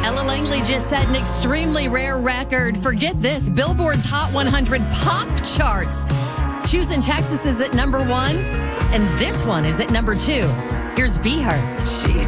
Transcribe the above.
Ella Langley just set an extremely rare record. Forget this, Billboard's Hot 100 pop charts. Choosing Texas is at number 1, and this one is at number 2. Here's Be Her.